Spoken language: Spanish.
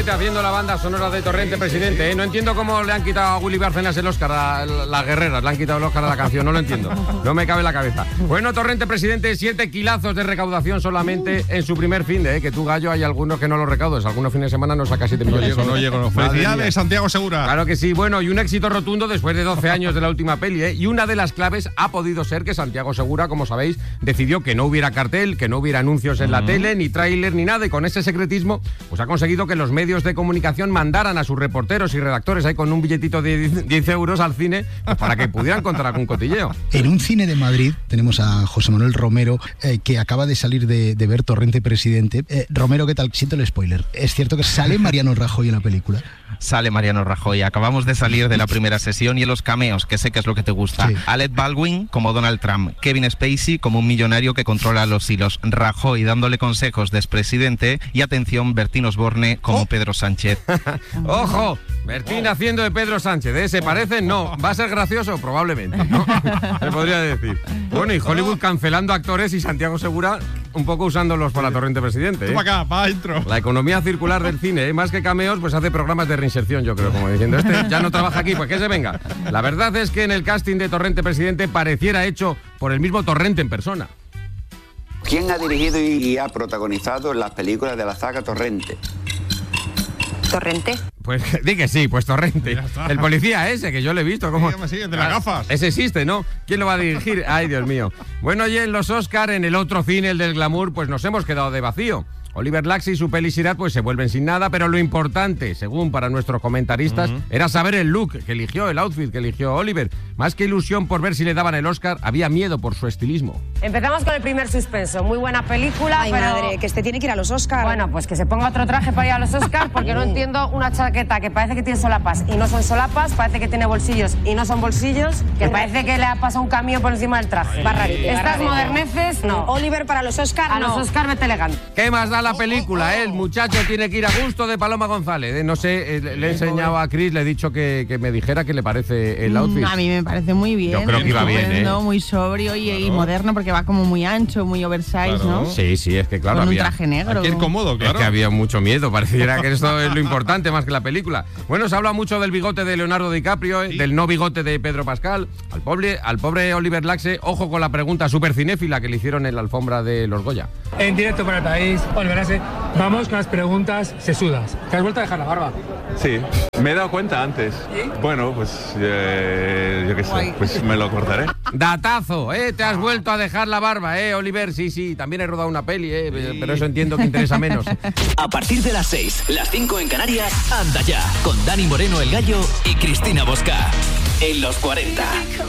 Albacete haciendo la banda sonora de Torrente Presidente, ¿eh? No entiendo cómo le han quitado a Willy Bárcenas el Oscar a las guerreras, le han quitado el Oscar a la canción, no lo entiendo, no me cabe en la cabeza. Bueno, Torrente Presidente, 7 kilazos de recaudación solamente en su primer fin de, que tú, Gallo, hay algunos que no los recaudas, algunos fines de semana no saca 7 millones. No llego. Felicidades, Santiago Segura. Claro que sí, bueno, y un éxito rotundo después de 12 años de la última peli, y una de las claves ha podido ser que Santiago Segura, como sabéis, decidió que no hubiera cartel, que no hubiera anuncios en la tele, ni tráiler, ni nada, y con ese secretismo, pues ha conseguido que los medios de comunicación mandaran a sus reporteros y redactores ahí con un billetito de 10 euros al cine, pues para que pudieran contar algún cotilleo. En un cine de Madrid tenemos a José Manuel Romero, que acaba de salir de ver Torrente Presidente. Romero, ¿qué tal? Siento el spoiler. ¿Es cierto que sale Mariano Rajoy en la película? Sale Mariano Rajoy. Acabamos de salir de la primera sesión y en los cameos, que sé que es lo que te gusta. Sí. Alec Baldwin como Donald Trump, Kevin Spacey como un millonario que controla los hilos, Rajoy dándole consejos de expresidente y, atención, Bertín Osborne como Pedro Sánchez. ¡Ojo! Bertín haciendo de Pedro Sánchez, ¿se parece? No. ¿Va a ser gracioso? Probablemente, ¿no? Se podría decir. Bueno, y Hollywood cancelando actores y Santiago Segura un poco usándolos para Torrente Presidente. Tú para acá, para adentro. La economía circular del cine, más que cameos, pues hace programas de reinserción, yo creo, como diciendo, ya no trabaja aquí, pues que se venga. La verdad es que en el casting de Torrente Presidente pareciera hecho por el mismo Torrente en persona. ¿Quién ha dirigido y ha protagonizado las películas de la saga Torrente? ¿Torrente? Pues di que sí, pues Torrente. El policía ese, que yo le he visto. ¿Cómo? Sí, el de las gafas. Ese existe, ¿no? ¿Quién lo va a dirigir? Ay, Dios mío. Bueno, y en los Oscar, en el otro cine, el del glamour, pues nos hemos quedado de vacío. Oliver Laxi y su peli Sirat pues se vuelven sin nada, pero lo importante, según para nuestros comentaristas, era saber el look que eligió, el outfit que eligió Oliver. Más que ilusión por ver si le daban el Oscar, había miedo por su estilismo. Empezamos con el primer suspenso. Muy buena película, Ay, pero... madre, que este tiene que ir a los Oscar. Bueno, pues que se ponga otro traje para ir a los Oscar, porque no entiendo una chaqueta que parece que tiene solapas y no son solapas, parece que tiene bolsillos y no son bolsillos, que parece que le ha pasado un camión por encima del traje. Estas moderneces, no. Oliver para los Oscar, a los Oscar vete elegante. ¿Qué más da la película? El muchacho tiene que ir a gusto de Paloma González. No sé, le he enseñado a Chris, le he dicho que me dijera qué le parece el outfit. A mí me parece muy bien. Yo creo que iba bien, muy sobrio y moderno, porque va como muy ancho, muy oversize, ¿no? Sí, es que claro, con había... un traje negro. Aquí es cómodo, claro. Es que había mucho miedo, pareciera que esto es lo importante más que la película. Bueno, se habla mucho del bigote de Leonardo DiCaprio, sí, del no bigote de Pedro Pascal. Al pobre Oliver Laxe, ojo con la pregunta súper cinéfila que le hicieron en la alfombra de los Goya. En directo para el país, Oliver Laxe, vamos con las preguntas sesudas. ¿Te has vuelto a dejar la barba? Sí, me he dado cuenta antes. ¿Sí? Bueno, pues yo qué sé, pues me lo cortaré. Datazo, te has vuelto a dejar la barba, Oliver. Sí, también he rodado una peli, pero eso entiendo que interesa menos. A partir de las 6, las 5 en Canarias, Anda Ya, con Dani Moreno el Gallo y Cristina Bosca. En los 40.